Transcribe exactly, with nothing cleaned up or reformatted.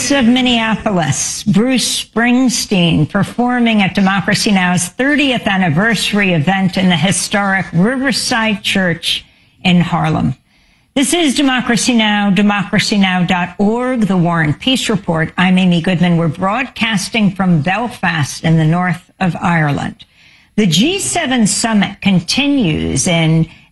Voice of Minneapolis, Bruce Springsteen, performing at Democracy Now!'s thirtieth anniversary event in the historic Riverside Church in Harlem. This is Democracy Now!, democracy now dot org, the War and Peace Report. I'm Amy Goodman. We're broadcasting from Belfast in the north of Ireland. The G seven summit continues in